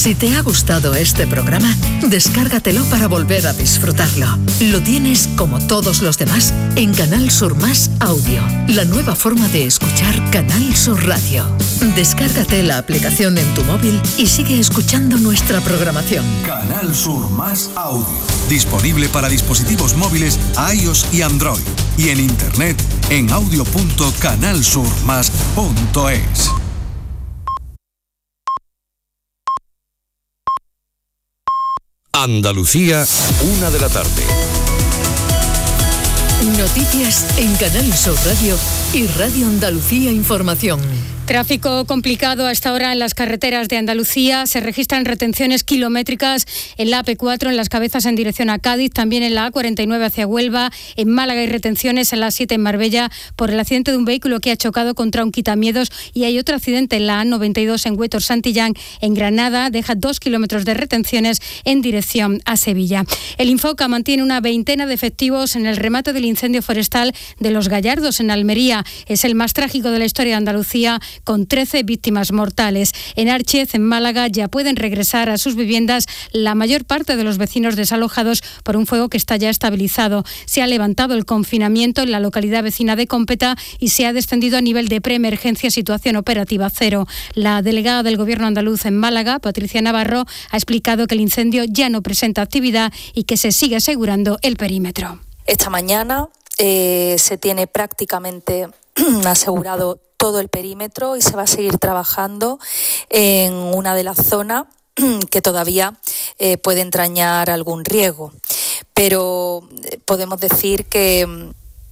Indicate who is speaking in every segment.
Speaker 1: Si te ha gustado este programa, descárgatelo para volver a disfrutarlo. Lo tienes, como todos los demás, en Canal Sur Más Audio, la nueva forma de escuchar Canal Sur Radio. Descárgate la aplicación en tu móvil y sigue escuchando nuestra programación.
Speaker 2: Canal Sur Más Audio. Disponible para dispositivos móviles iOS y Android. Y en internet en audio.canalsurmas.es.
Speaker 3: Andalucía, 1 de la tarde.
Speaker 1: Noticias en Canal Sur Radio y Radio Andalucía Información.
Speaker 4: Tráfico complicado a esta hora en las carreteras de Andalucía. Se registran retenciones kilométricas en la AP4 en Las Cabezas en dirección a Cádiz, también en la A49 hacia Huelva. En Málaga hay retenciones en la A7 en Marbella por el accidente de un vehículo que ha chocado contra un quitamiedos, y hay otro accidente en la A92 en Huétor Santillán. En Granada deja 2 kilómetros de retenciones en dirección a Sevilla. El Infoca mantiene una veintena de efectivos en el remate del incendio forestal de Los Gallardos en Almería. Es el más trágico de la historia de Andalucía, con 13 víctimas mortales. En Árchez, en Málaga, ya pueden regresar a sus viviendas la mayor parte de los vecinos desalojados por un fuego que está ya estabilizado. Se ha levantado el confinamiento en la localidad vecina de Cómpeta y se ha descendido a nivel de preemergencia, situación operativa cero. La delegada del Gobierno andaluz en Málaga, Patricia Navarro, ha explicado que el incendio ya no presenta actividad y que se sigue asegurando el perímetro.
Speaker 5: Esta mañana se tiene prácticamente asegurado todo el perímetro y se va a seguir trabajando en una de las zonas que todavía puede entrañar algún riesgo. Pero podemos decir que...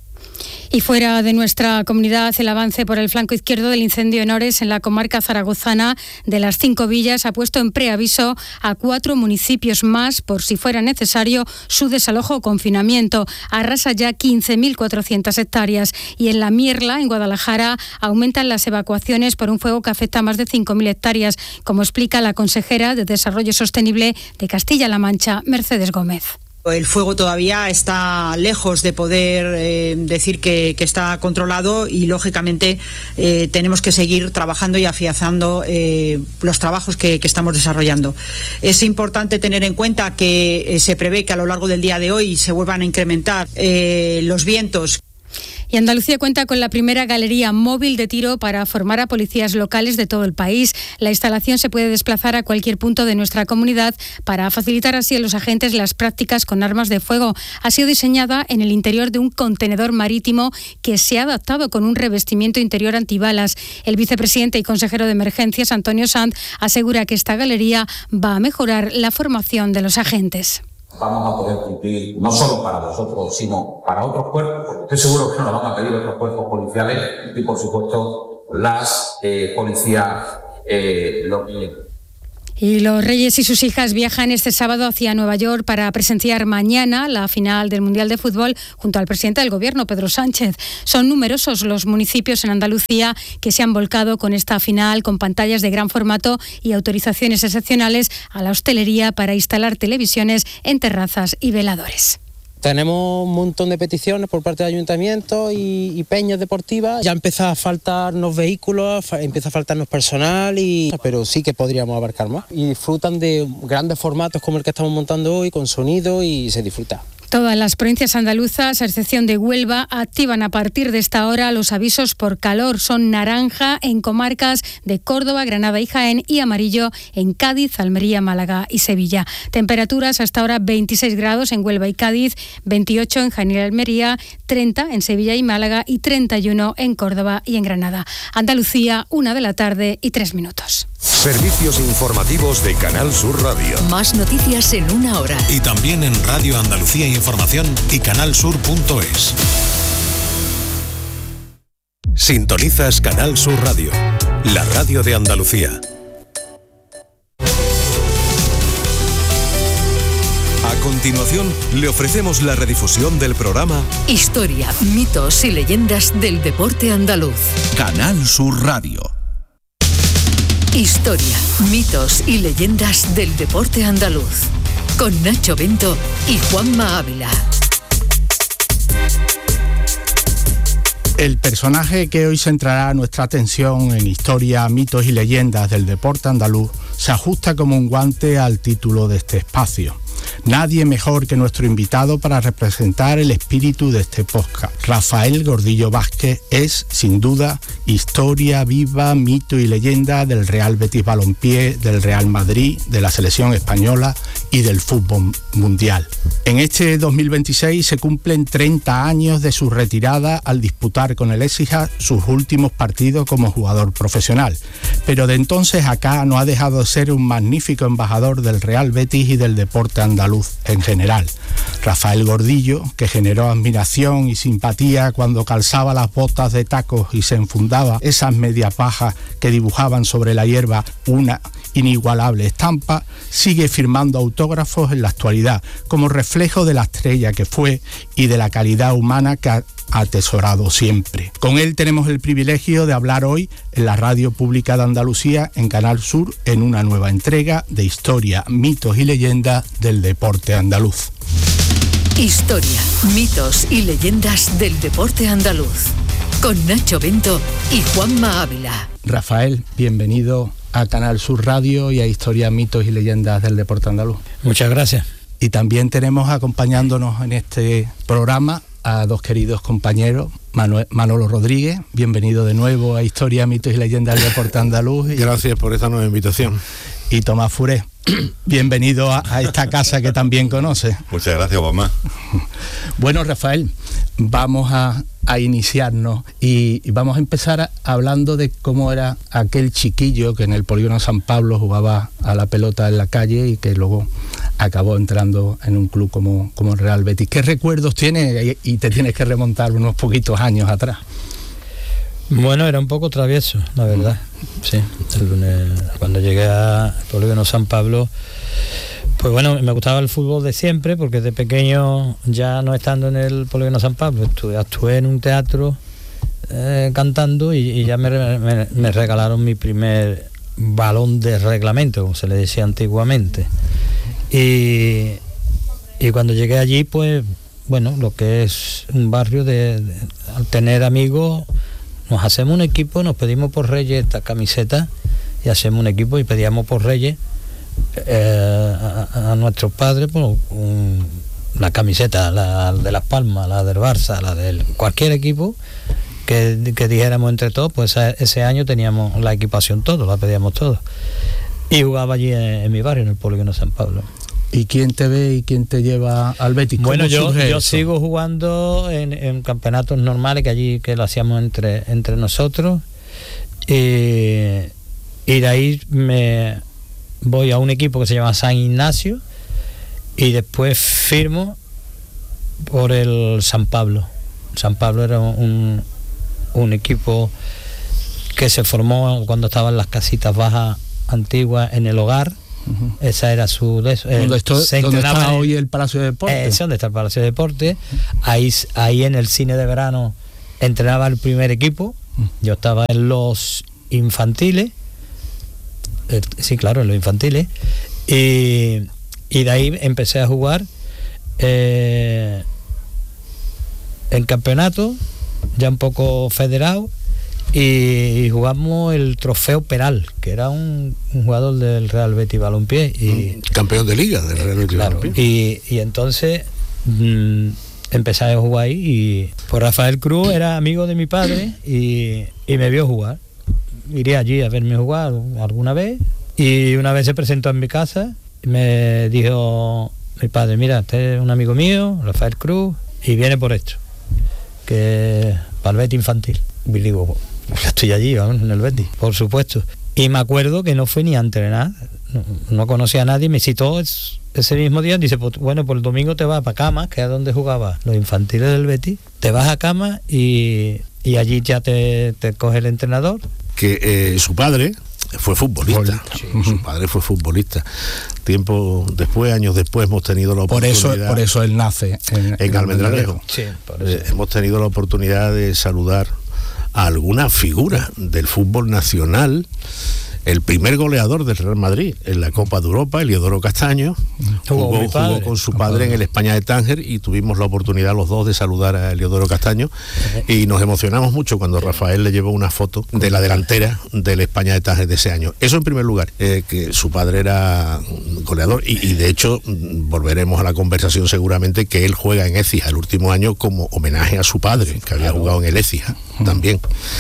Speaker 4: Y fuera de nuestra comunidad, el avance por el flanco izquierdo del incendio en Ores, en la comarca zaragozana de las 5 villas, ha puesto en preaviso a 4 municipios más por si fuera necesario su desalojo o confinamiento. Arrasa ya 15.400 hectáreas. Y en la Mierla, en Guadalajara, aumentan las evacuaciones por un fuego que afecta a más de 5.000 hectáreas, como explica la consejera de Desarrollo Sostenible de Castilla-La Mancha, Mercedes Gómez.
Speaker 6: El fuego todavía está lejos de poder decir que está controlado y, lógicamente, tenemos que seguir trabajando y afianzando los trabajos que estamos desarrollando. Es importante tener en cuenta que se prevé que a lo largo del día de hoy se vuelvan a incrementar los vientos.
Speaker 4: Y Andalucía cuenta con la primera galería móvil de tiro para formar a policías locales de todo el país. La instalación se puede desplazar a cualquier punto de nuestra comunidad para facilitar así a los agentes las prácticas con armas de fuego. Ha sido diseñada en el interior de un contenedor marítimo que se ha adaptado con un revestimiento interior antibalas. El vicepresidente y consejero de Emergencias, Antonio Sanz, asegura que esta galería va a mejorar la formación de los agentes.
Speaker 7: Vamos a poder cumplir no solo para nosotros, sino para otros cuerpos, porque estoy seguro que nos lo van a pedir otros cuerpos policiales y, por supuesto, las policías locales.
Speaker 4: Y los Reyes y sus hijas viajan este sábado hacia Nueva York para presenciar mañana la final del Mundial de Fútbol junto al presidente del Gobierno, Pedro Sánchez. Son numerosos los municipios en Andalucía que se han volcado con esta final, con pantallas de gran formato y autorizaciones excepcionales a la hostelería para instalar televisiones en terrazas y veladores.
Speaker 8: Tenemos un montón de peticiones por parte del ayuntamiento y peñas deportivas. Ya empieza a faltarnos vehículos, empieza a faltarnos personal, pero sí que podríamos abarcar más. Y disfrutan de grandes formatos como el que estamos montando hoy, con sonido, y se disfruta.
Speaker 4: Todas las provincias andaluzas, a excepción de Huelva, activan a partir de esta hora los avisos por calor. Son naranja en comarcas de Córdoba, Granada y Jaén, y amarillo en Cádiz, Almería, Málaga y Sevilla. Temperaturas hasta ahora 26 grados en Huelva y Cádiz, 28 en Jaén y Almería, 30 en Sevilla y Málaga y 31 en Córdoba y en Granada. Andalucía, 1 de la tarde y 3 minutos.
Speaker 3: Servicios informativos de Canal Sur Radio.
Speaker 1: Más noticias en 1 hora.
Speaker 2: Y también en Radio Andalucía Información y canalsur.es.
Speaker 3: Sintonizas Canal Sur Radio, la radio de Andalucía. A continuación, le ofrecemos la redifusión del programa
Speaker 1: Historia, mitos y leyendas del deporte andaluz.
Speaker 2: Canal Sur Radio.
Speaker 1: Historia, mitos y leyendas del deporte andaluz. Con Nacho Bento y Juanma Ávila.
Speaker 9: El personaje que hoy centrará nuestra atención en historia, mitos y leyendas del deporte andaluz se ajusta como un guante al título de este espacio. Nadie mejor que nuestro invitado para representar el espíritu de este podcast. Rafael Gordillo Vázquez es, sin duda, historia viva, mito y leyenda del Real Betis Balompié, del Real Madrid, de la selección española y del fútbol mundial. En este 2026 se cumplen 30 años de su retirada al disputar con el Écija sus últimos partidos como jugador profesional. Pero de entonces acá no ha dejado de ser un magnífico embajador del Real Betis y del deporte andaluz en general. Rafael Gordillo, que generó admiración y simpatía cuando calzaba las botas de tacos y se enfundaba esas medias bajas que dibujaban sobre la hierba una inigualable estampa, sigue firmando autógrafos en la actualidad como reflejo de la estrella que fue y de la calidad humana que ha atesorado siempre. Con él tenemos el privilegio de hablar hoy en la Radio Pública de Andalucía, en Canal Sur, en una nueva entrega de historia, mitos y leyendas del deporte andaluz.
Speaker 1: Historia, mitos y leyendas del deporte andaluz, con Nacho Bento y Juanma Ávila.
Speaker 9: Rafael, bienvenido a Canal Sur Radio y a Historia, mitos y leyendas del deporte andaluz.
Speaker 10: Muchas gracias.
Speaker 9: Y también tenemos acompañándonos en este programa a dos queridos compañeros, Manolo Rodríguez, bienvenido de nuevo a Historia, mitos y leyendas del deporte andaluz.
Speaker 11: Gracias por esta nueva invitación.
Speaker 9: Y Tomás Furé, bienvenido a esta casa que también conoce.
Speaker 11: Muchas gracias, mamá.
Speaker 9: Bueno, Rafael, vamos a iniciarnos y vamos a empezar hablando de cómo era aquel chiquillo que en el Polígono San Pablo jugaba a la pelota en la calle y que luego acabó entrando en un club como el Real Betis. ¿Qué recuerdos tienes? Y te tienes que remontar unos poquitos años atrás.
Speaker 10: Bueno, era un poco travieso, la verdad. Sí, cuando llegué al Polígono San Pablo, pues bueno, me gustaba el fútbol de siempre, porque de pequeño, ya no estando en el Polígono San Pablo, actué en un teatro cantando y ya me regalaron mi primer balón de reglamento, como se le decía antiguamente. Y cuando llegué allí, pues bueno, lo que es un barrio al tener amigos, nos hacemos un equipo, nos pedimos por Reyes esta camiseta y hacemos un equipo y pedíamos por Reyes a nuestros padres por la camiseta, la de Las Palmas, la del Barça, la de cualquier equipo que dijéramos entre todos, pues ese año teníamos la equipación todo, la pedíamos todos. Y jugaba allí en mi barrio, en el Polígono San Pablo.
Speaker 9: ¿Y quién te ve y quién te lleva al Betis?
Speaker 10: Bueno, yo sigo jugando en campeonatos normales que lo hacíamos entre nosotros, y de ahí me voy a un equipo que se llama San Ignacio y después firmo por el San Pablo. San Pablo era un equipo que se formó cuando estaban las casitas bajas antiguas en el hogar. Uh-huh. Esa era su... ¿Dónde
Speaker 9: está hoy el Palacio de Deportes?
Speaker 10: ¿Dónde está el Palacio de Deportes? Ahí en el cine de verano entrenaba el primer equipo. Yo estaba en los infantiles. Sí, claro, en los infantiles. Y de ahí empecé a jugar en campeonato, ya un poco federado. Y jugamos el trofeo Peral, que era un jugador del Real Betis Balompié y
Speaker 11: campeón de liga del Real Betis
Speaker 10: Balompié. Y entonces empecé a jugar ahí y pues Rafael Cruz era amigo de mi padre y me vio jugar. Iría allí a verme jugar alguna vez y una vez se presentó en mi casa y me dijo mi padre: mira, este es un amigo mío, Rafael Cruz, y viene por esto, que para el Betis infantil. Y digo, estoy allí, vamos, en el Betis, por supuesto. Y me acuerdo que no fui ni a entrenar, no conocía a nadie, me citó ese mismo día, dice, pues bueno, por el domingo te vas para Cama, que es donde jugaba los infantiles del Betis, te vas a Cama y allí ya te coge el entrenador.
Speaker 11: Que su padre fue futbolista. Sí. Su padre fue futbolista. Tiempo después, años después, hemos tenido la oportunidad...
Speaker 9: Por eso él nace en
Speaker 11: Almendralejo.
Speaker 10: Sí, por eso.
Speaker 11: Hemos tenido la oportunidad de saludar a alguna figura del fútbol nacional el primer goleador del Real Madrid en la Copa de Europa, Eliodoro Castaño, jugó con su padre en el España de Tánger, y tuvimos la oportunidad los dos de saludar a Eliodoro Castaño, y nos emocionamos mucho cuando Rafael le llevó una foto de la delantera del España de Tánger de ese año. Eso en primer lugar, que su padre era goleador, y de hecho volveremos a la conversación seguramente, que él juega en Écija el último año como homenaje a su padre, que había jugado en el Écija también.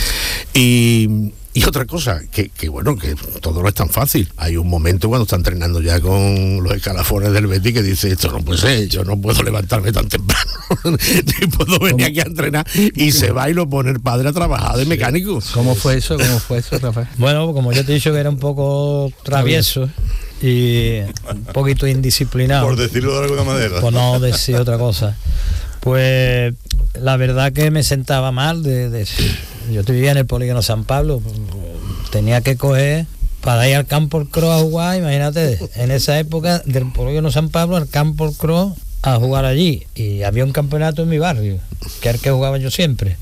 Speaker 11: Y otra cosa, que bueno, que todo no es tan fácil. Hay un momento cuando está entrenando ya con los escalafones del Betis que dice, esto no puede ser, yo no puedo levantarme tan temprano, ni puedo venir aquí a entrenar, y se va y lo pone el padre a trabajar de mecánico.
Speaker 8: ¿Cómo fue eso, Rafael?
Speaker 10: Bueno, como yo te he dicho que era un poco travieso y un poquito indisciplinado.
Speaker 11: Por decirlo de alguna manera.
Speaker 10: Por no decir otra cosa. Pues la verdad que me sentaba mal yo vivía en el Polígono San Pablo, tenía que coger para ir al Campo Cross a jugar, imagínate, en esa época del Polígono San Pablo al Campo Cross a jugar allí, y había un campeonato en mi barrio, que era el que jugaba yo siempre,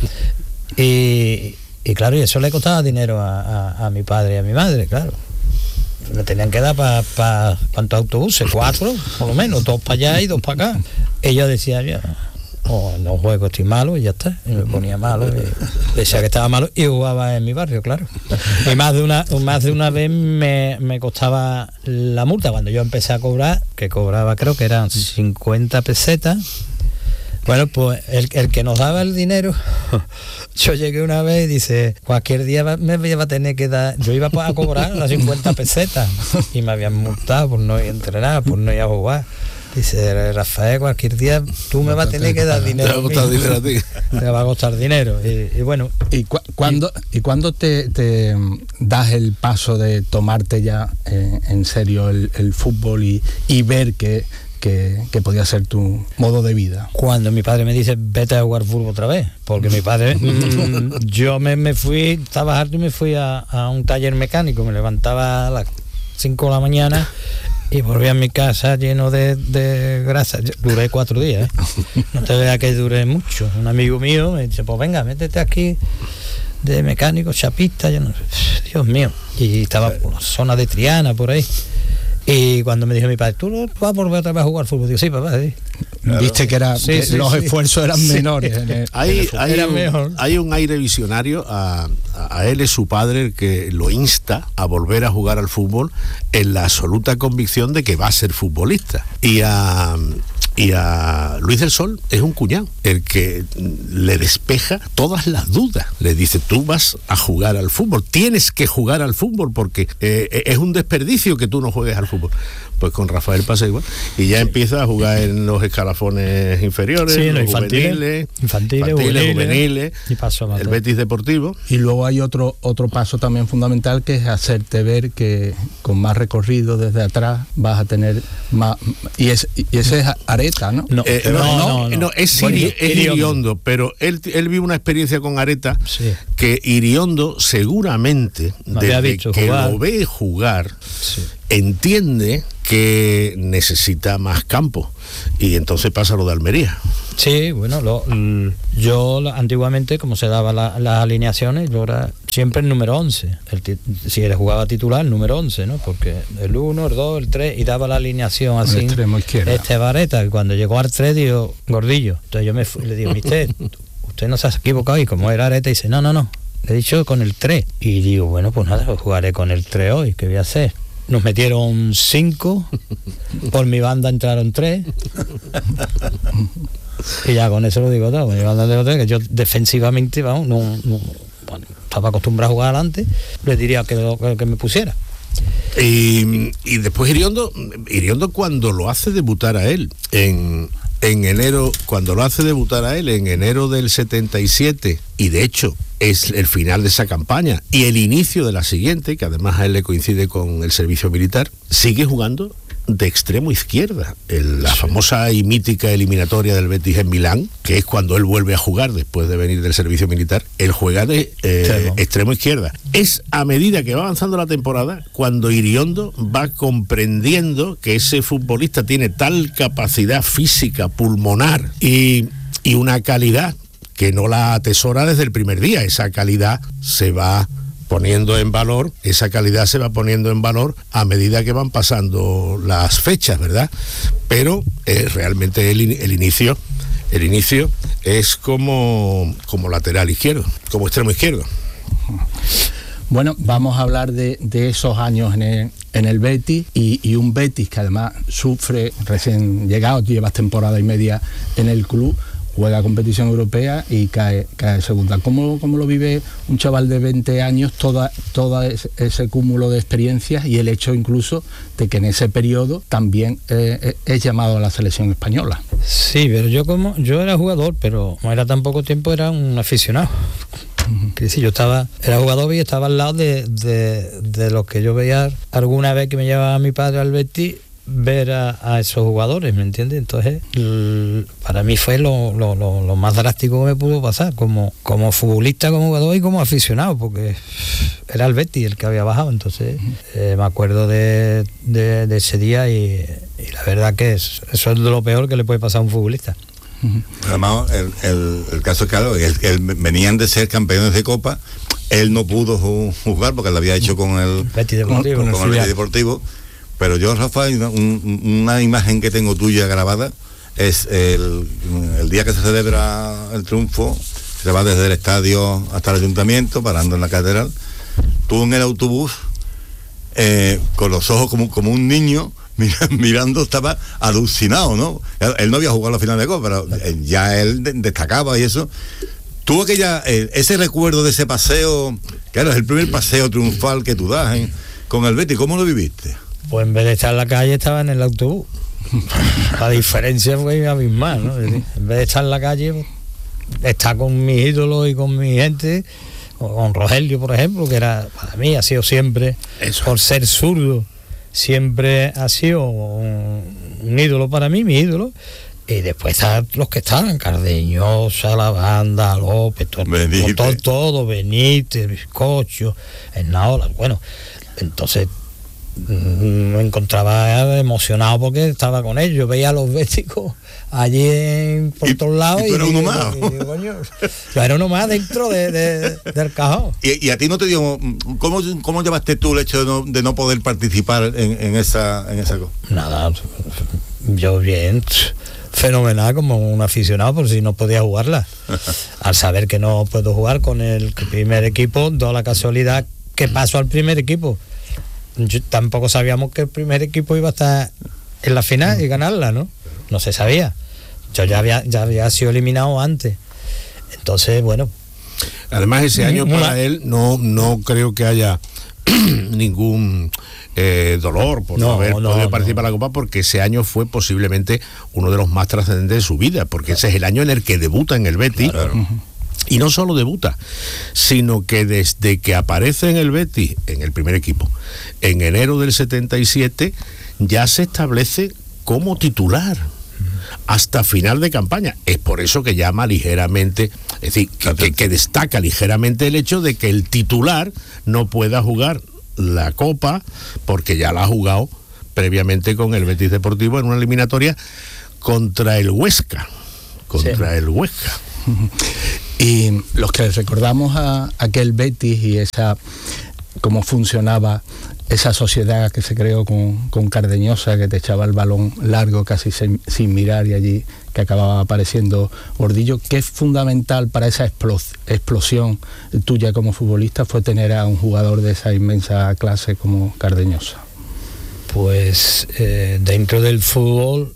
Speaker 10: y claro, y eso le costaba dinero a mi padre y a mi madre, claro. Me tenían que dar para ¿cuántos autobuses? 4, por lo menos, 2 para allá y 2 para acá. Ella decía, no juego, estoy malo, y ya está. Y me ponía malo, y decía que estaba malo, y jugaba en mi barrio, claro. Y más de una vez me costaba la multa cuando yo empecé a cobrar, que cobraba, creo que eran 50 pesetas. Bueno, pues el que nos daba el dinero, yo llegué una vez y dice, cualquier día me iba a tener que dar, yo iba a cobrar las 50 pesetas, y me habían multado por no ir a entrenar, por no ir a jugar. Dice, Rafael, cualquier día tú me vas a tener que dar dinero.
Speaker 11: Te va a costar dinero a ti.
Speaker 10: Te va a costar dinero. Y bueno.
Speaker 8: ¿Y cuándo te das el paso de tomarte ya en serio el fútbol y ver que podía ser tu modo de vida?
Speaker 10: Cuando mi padre me dice, vete a jugar fútbol otra vez, porque mi padre, yo me fui, estaba harto y me fui a un taller mecánico, me levantaba a las 5 de la mañana y volví a mi casa lleno de grasa. Duré 4 días, no te veas que duré mucho. Un amigo mío me dice, pues venga, métete aquí de mecánico, chapista, yo no sé, Dios mío, y estaba por la zona de Triana, por ahí. Y cuando me dijo mi padre, ¿tú vas a volver otra vez a jugar fútbol? Digo, sí, papá, sí.
Speaker 8: Claro. Viste que los esfuerzos eran menores.
Speaker 11: Hay un aire visionario a él, es su padre el que lo insta a volver a jugar al fútbol, en la absoluta convicción de que va a ser futbolista. Y a Luis del Sol es un cuñado el que le despeja todas las dudas. Le dice, tú vas a jugar al fútbol, tienes que jugar al fútbol, porque es un desperdicio que tú no juegues al fútbol. Pues con Rafael pasa igual, y ya empieza a jugar en los escalafones inferiores,
Speaker 10: sí,
Speaker 11: los
Speaker 10: infantiles,
Speaker 11: juveniles,
Speaker 10: y paso
Speaker 11: el Betis Deportivo.
Speaker 8: Y luego hay otro paso también fundamental, que es hacerte ver que con más recorrido desde atrás vas a tener más, y ese es Areta, ¿no?
Speaker 11: No, es Iriondo, pero él vive una experiencia con Areta, sí, que Iriondo seguramente, desde que lo ve jugar, sí, entiende que necesita más campo, y entonces pasa lo de Almería.
Speaker 10: Sí, bueno, yo antiguamente, como se daban las alineaciones, yo era siempre el número 11, si él jugaba titular, el número 11, ¿no? Porque el 1, el 2, el 3, y daba la alineación así,
Speaker 8: extremo izquierda.
Speaker 10: Vareta, y cuando llegó al 3, digo, Gordillo. Entonces yo me fui, le digo, usted no se ha equivocado, y como era Areta, dice, no, le he dicho con el 3, y digo, bueno, pues nada, pues jugaré con el 3 hoy, ¿qué voy a hacer? Nos metieron 5, por mi banda entraron 3, y ya con eso lo digo todo. Mi banda de 3, que yo defensivamente, vamos, no estaba acostumbrado a jugar adelante, le diría que me pusiera.
Speaker 11: Y después Iriondo cuando lo hace debutar a él en enero, en enero del 77, y de hecho es el final de esa campaña y el inicio de la siguiente, que además a él le coincide con el servicio militar, sigue jugando de extremo izquierda, la famosa y mítica eliminatoria del Betis en Milán, que es cuando él vuelve a jugar después de venir del servicio militar. Él juega de extremo izquierda. Es a medida que va avanzando la temporada cuando Iriondo va comprendiendo que ese futbolista tiene tal capacidad física, pulmonar y una calidad que no la atesora desde el primer día. Esa calidad se va poniendo en valor, esa calidad se va poniendo en valor a medida que van pasando las fechas, ¿verdad? Pero realmente el inicio es como lateral izquierdo, como extremo izquierdo.
Speaker 9: Bueno, vamos a hablar de esos años en el Betis y un Betis que además sufre, recién llegado, llevas temporada y media en el club, juega competición europea y cae segunda. ¿Cómo lo vive un chaval de 20 años, todo ese cúmulo de experiencias y el hecho incluso de que en ese periodo también es llamado a la selección española?
Speaker 10: Sí, pero yo era jugador, pero no era tan poco tiempo, era un aficionado. Que sí, era jugador y estaba al lado de los que yo veía alguna vez que me llevaba mi padre al Betis, ver a esos jugadores, ¿me entiendes? Entonces, para mí fue lo más drástico que me pudo pasar, como futbolista, como jugador y como aficionado, porque era el Betis el que había bajado. Entonces, me acuerdo de ese día y la verdad que eso es de lo peor que le puede pasar a un futbolista.
Speaker 12: Además, el caso es claro, venían de ser campeones de Copa, él no pudo jugar porque lo había hecho con el Betis Deportivo, pero yo, Rafael, una imagen que tengo tuya grabada es el día que se celebra el triunfo, se va desde el estadio hasta el ayuntamiento, parando en la catedral, tú en el autobús, con los ojos como un niño, mirando, estaba alucinado, ¿no? Él no había jugado la final de Copa, pero ya él destacaba y eso. Tuvo ese recuerdo de ese paseo, claro, es el primer paseo triunfal que tú das con el Betis. ¿Cómo lo viviste?
Speaker 10: Pues en vez de estar en la calle, estaba en el autobús. La diferencia fue abismal, ¿no? En vez de estar en la calle, estar con mis ídolos y con mi gente, con Rogelio, por ejemplo, que era, para mí, ha sido siempre, por ser zurdo, siempre ha sido un ídolo para mí, mi ídolo. Y después están los que estaban, Cardeñosa, la banda, López, todo, Benítez, Bizcocho, Esnaola, bueno, entonces me encontraba emocionado porque estaba con ellos. Yo veía a los béticos allí por todos lados.
Speaker 12: ¿Y tú eras uno más?
Speaker 10: Yo era uno más dentro del cajón.
Speaker 12: ¿Y a ti no te dio... ¿Cómo llevaste tú el hecho de no poder participar en esa cosa?
Speaker 10: Nada, yo bien, fenomenal como un aficionado, por si no podía jugarla. Al saber que no puedo jugar con el primer equipo, da la casualidad que paso al primer equipo. Tampoco sabíamos que el primer equipo iba a estar en la final y ganarla, ¿no? No se sabía. Yo ya había sido eliminado antes. Entonces, bueno.
Speaker 11: Además, ese año para él no creo que haya ningún dolor por no haber podido participar en la Copa, porque ese año fue posiblemente uno de los más trascendentes de su vida, porque ese es el año en el que debuta en el Betis. Claro. Y no solo debuta, sino que desde que aparece en el Betis, en el primer equipo, en enero del 77, ya se establece como titular hasta final de campaña. Es por eso que llama ligeramente, es decir, que destaca ligeramente el hecho de que el titular no pueda jugar la Copa, porque ya la ha jugado previamente con el Betis Deportivo en una eliminatoria contra el Huesca. El Huesca.
Speaker 9: Y los que recordamos a aquel Betis y cómo funcionaba esa sociedad que se creó con Cardeñosa, que te echaba el balón largo casi sin mirar y allí que acababa apareciendo Gordillo, ¿qué es fundamental para esa explosión tuya como futbolista fue tener a un jugador de esa inmensa clase como Cardeñosa?
Speaker 10: Pues dentro del fútbol,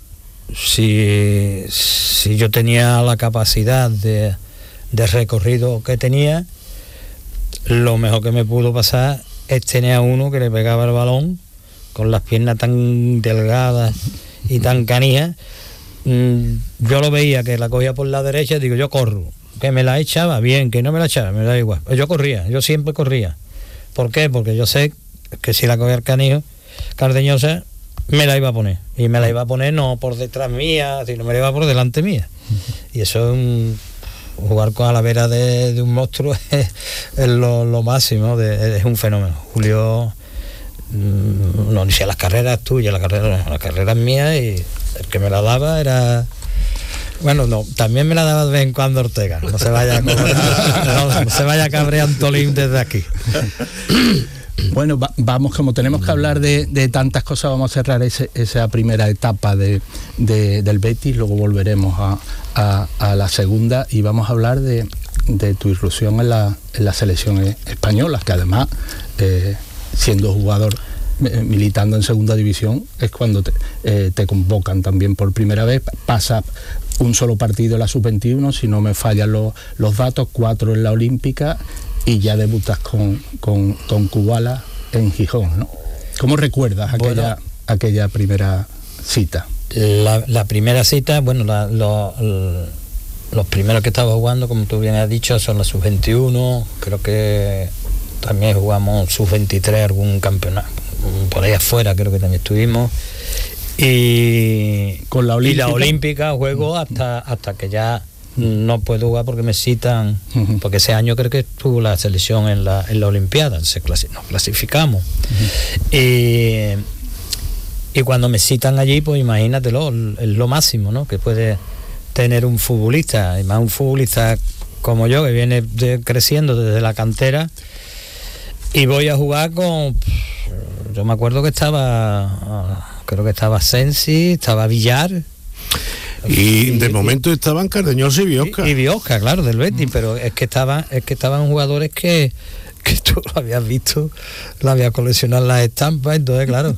Speaker 10: si yo tenía la capacidad de recorrido que tenía, lo mejor que me pudo pasar es tener a uno que le pegaba el balón con las piernas tan delgadas y tan canijas. Yo lo veía que la cogía por la derecha, digo, yo corro, que me la echaba bien, que no me la echaba, me da igual. Yo corría, yo siempre corría. ¿Por qué? Porque yo sé que si la cogía el canijo, Cardeñosa, me la iba a poner. Y me la iba a poner no por detrás mía, sino me la iba por delante mía. Y eso es jugar con a la vera de un monstruo es lo máximo, es un fenómeno. Julio, no decía las carreras tuyas, las carreras mías, y el que me la daba era Bueno, no, también me la daba de vez en cuando Ortega. No se vaya a cabrear Antolín desde aquí.
Speaker 9: Bueno, vamos, como tenemos que hablar de tantas cosas, vamos a cerrar esa primera etapa del Betis, luego volveremos a la segunda y vamos a hablar de tu irrupción en la selección española, que además, siendo jugador, militando en segunda división, es cuando te convocan también por primera vez. Pasa un solo partido en la sub-21, si no me fallan los datos, 4 en la Olímpica, y ya debutas con Kubala en Gijón, ¿no? ¿Cómo recuerdas aquella primera cita?
Speaker 10: La primera cita, bueno, los primeros que estaba jugando, como tú bien has dicho, son la sub-21, creo que también jugamos sub-23, algún campeonato, por ahí afuera creo que también estuvimos, y con la Olímpica juego hasta que ya no puedo jugar porque me citan, porque ese año creo que estuvo la selección en la Olimpiada, nos clasificamos, y cuando me citan allí, pues imagínatelo, es lo máximo, ¿no?, que puede tener un futbolista, y más un futbolista como yo, que viene creciendo desde la cantera, y voy a jugar yo me acuerdo que creo que estaba Sensi, estaba Villar,
Speaker 11: y de momento estaban Cardeñosa y Biosca.
Speaker 10: Y Biosca, claro, del Betis, pero es que estaban jugadores que tú lo habías visto, lo habías coleccionado las estampas, entonces claro.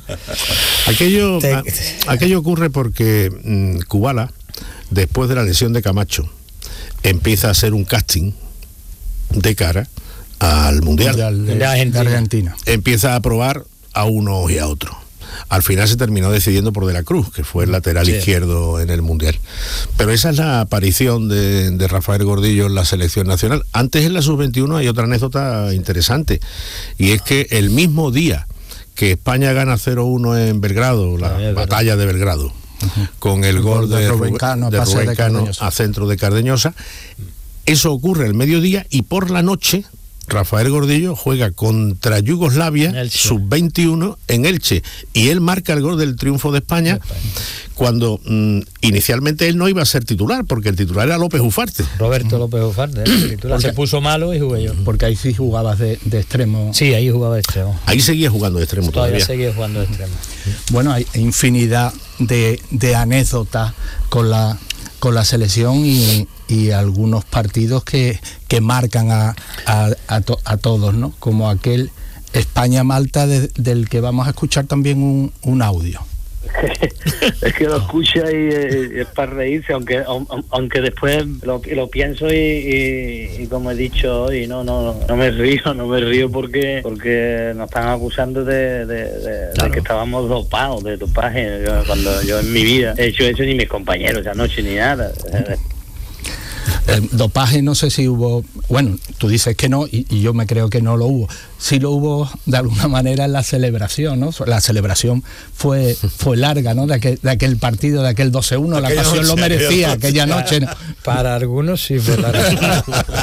Speaker 11: Aquello ocurre porque Kubala, después de la lesión de Camacho, empieza a hacer un casting de cara al Mundial
Speaker 9: de Argentina.
Speaker 11: Empieza a probar a uno y a otro. Al final se terminó decidiendo por De la Cruz, que fue el lateral izquierdo en el Mundial. Pero esa es la aparición de Rafael Gordillo en la selección nacional. Antes, en la sub-21, hay otra anécdota interesante, y es que el mismo día que España gana 0-1 en Belgrado, la batalla de Belgrado, con el gol de Rubén Cano a centro de Cardeñosa, eso ocurre al mediodía, y por la noche Rafael Gordillo juega contra Yugoslavia, sub-21, en Elche, y él marca el gol del triunfo de España, cuando inicialmente él no iba a ser titular, porque el titular era López Ufarte.
Speaker 10: Roberto López Ufarte, el titular se puso malo y jugué yo.
Speaker 9: Porque ahí sí jugabas de extremo.
Speaker 10: Sí, ahí jugaba de extremo.
Speaker 11: Ahí seguía jugando de extremo todavía.
Speaker 10: Seguía jugando de extremo.
Speaker 9: Bueno, hay infinidad de anécdotas con la selección y algunos partidos que marcan a todos, ¿no? Como aquel España-Malta del que vamos a escuchar también un audio.
Speaker 13: Es que lo escucha y es para reírse, aunque después lo pienso y como he dicho hoy, no me río porque nos están acusando de que estábamos dopados, de dopaje, cuando yo en mi vida he hecho eso, ni mis compañeros esa noche ni nada.
Speaker 9: El dopaje, no sé si hubo, bueno, tú dices que no, y yo me creo que no lo hubo. Sí lo hubo de alguna manera en la celebración, ¿no? La celebración fue larga, ¿no? De aquel partido, de aquel 12-1, la pasión lo merecía aquella noche.
Speaker 10: Para algunos sí fue larga.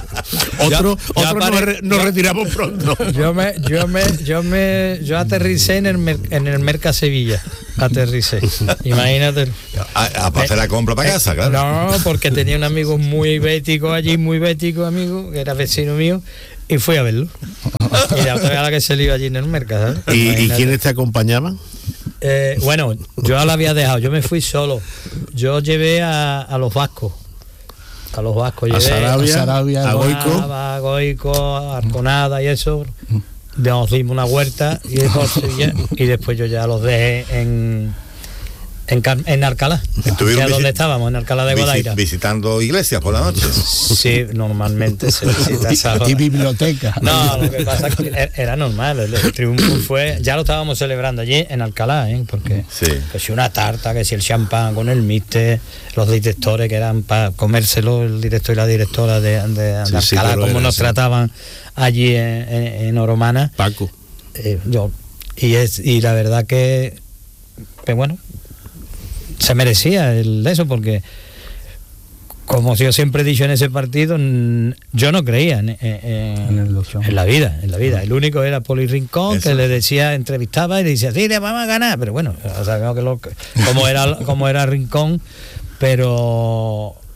Speaker 11: Nos retiramos pronto.
Speaker 10: Yo aterricé en el Merca Sevilla. Aterricé, imagínate.
Speaker 12: A hacer la compra para casa, claro.
Speaker 10: No, porque tenía un amigo muy bético allí, amigo, que era vecino mío, y fui a verlo. Y la otra vez a la que se le iba allí en el mercado, ¿sabes?
Speaker 11: ¿Y quiénes te acompañaban?
Speaker 10: Bueno, yo lo había dejado, yo me fui solo. Yo llevé a los vascos. A los vascos llevé
Speaker 11: a Sarabia,
Speaker 10: a Goico, a Arconada y eso. Nos dimos una huerta y después yo ya los dejé en Alcalá, que es donde estábamos, en Alcalá de Guadaira.
Speaker 12: ¿Visitando iglesias por la noche?
Speaker 10: Sí, normalmente se visita
Speaker 9: y biblioteca.
Speaker 10: No, lo que pasa es que era normal, el triunfo fue, ya lo estábamos celebrando allí en Alcalá, porque que si una tarta, que si el champán con el míster, los directores que eran para comérselo, el director y la directora de Alcalá, como nos trataban allí en Oromana.
Speaker 11: Paco.
Speaker 10: Y la verdad que bueno, se merecía eso, porque como yo siempre he dicho en ese partido, yo no creía en la vida. El único era Poli Rincón, que le decía, entrevistaba y le decía, sí, le vamos a ganar, pero bueno, sabemos como era Rincón, pero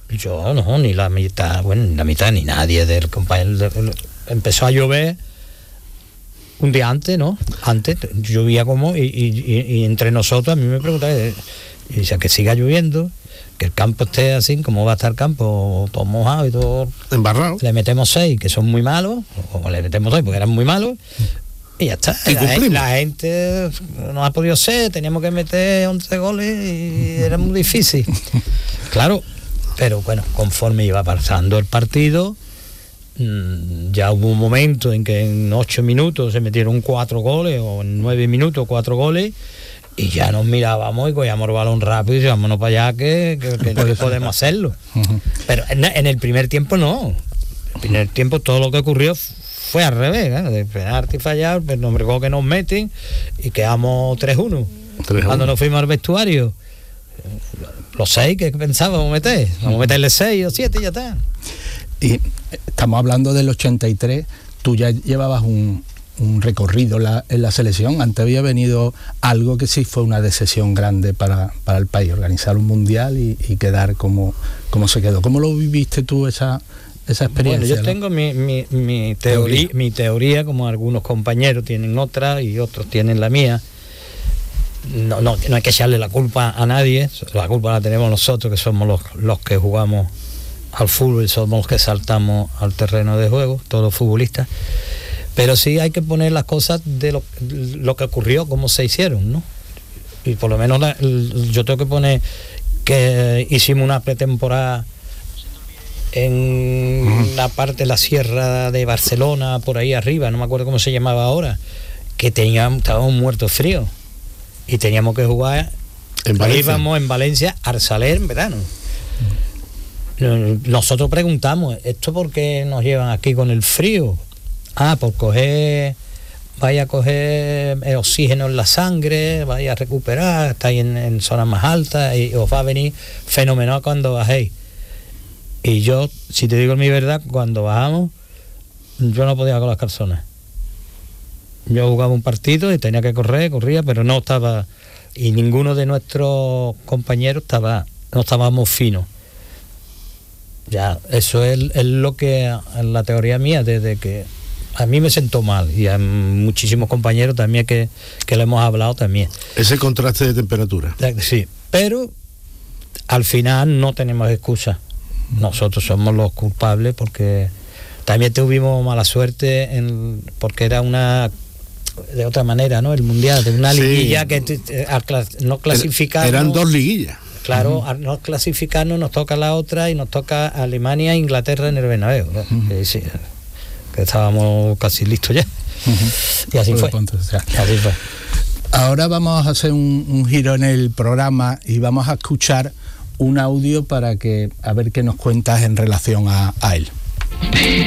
Speaker 10: Yo no, ni la mitad ni nadie del compañero. Empezó a llover un día antes, ¿no? Antes llovía como, y entre nosotros a mí me preguntaba, y dice que siga lloviendo, que el campo esté así, como va a estar el campo, todo mojado y todo
Speaker 11: embarrado.
Speaker 10: Le metemos 6, que son muy malos, o le metemos 6 porque eran muy malos, y ya está. La gente no ha podido ser, teníamos que meter 11 goles y era muy difícil. Claro, pero bueno, conforme iba pasando el partido, ya hubo un momento en que en 8 minutos se metieron 4 goles, o en 9 minutos 4 goles, y ya nos mirábamos y cogíamos el balón rápido y vámonos para allá que podemos hacerlo. Pero en el primer tiempo no. En el primer tiempo todo lo que ocurrió fue al revés, ¿eh? De penalti fallar, pues nos bregó que nos meten y quedamos 3-1. Cuando nos fuimos al vestuario, los 6 que pensábamos meter, vamos a meterle 6 o 7 y ya está.
Speaker 9: Y estamos hablando del 83, tú ya llevabas un recorrido en la selección. Antes había venido algo que sí fue una decisión grande para el país, organizar un mundial y quedar como se quedó. ¿Cómo lo viviste tú esa experiencia?
Speaker 10: Bueno, yo tengo mi teoría, como algunos compañeros tienen otra y otros tienen la mía. No hay que echarle la culpa a nadie, la culpa la tenemos nosotros, que somos los que jugamos al fútbol y somos los que saltamos al terreno de juego, todos los futbolistas. Pero sí hay que poner las cosas de lo que ocurrió, cómo se hicieron, ¿no? Y por lo menos yo tengo que poner que hicimos una pretemporada en la parte de la sierra de Barcelona, por ahí arriba, no me acuerdo cómo se llamaba ahora, que estábamos muertos fríos y teníamos que jugar íbamos en Valencia al Saler en verano. Nosotros preguntamos, ¿esto por qué nos llevan aquí con el frío? Por vaya a coger oxígeno en la sangre, vaya a recuperar, estáis en zonas más altas y os va a venir fenomenal cuando bajéis. Y yo, si te digo mi verdad, cuando bajamos, yo no podía con las calzones. Yo jugaba un partido y tenía que corría, pero no estaba, y ninguno de nuestros compañeros no estábamos finos. Ya, eso es lo que, en la teoría mía, desde que a mí me sentó mal, y a muchísimos compañeros también que le hemos hablado también.
Speaker 11: Ese contraste de temperatura.
Speaker 10: Sí, pero al final no tenemos excusa. Nosotros somos los culpables, porque también tuvimos mala suerte porque era de otra manera, ¿no? El mundial, de una liguilla que no clasificarnos.
Speaker 11: Eran 2 liguillas.
Speaker 10: Claro, al no clasificarnos nos toca la otra y nos toca Alemania e Inglaterra en el Bernabéu, ¿no? Sí, que estábamos casi listos ya. Y así fue. Así fue.
Speaker 9: Ahora vamos a hacer un giro en el programa y vamos a escuchar un audio para a ver qué nos cuentas en relación a él.